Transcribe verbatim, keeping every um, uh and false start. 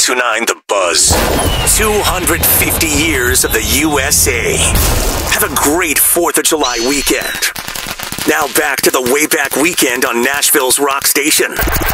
two nine The Buzz. two hundred fifty years of the U S A. Have a great fourth of July weekend. Now back to the Way Back Weekend on Nashville's Rock Station.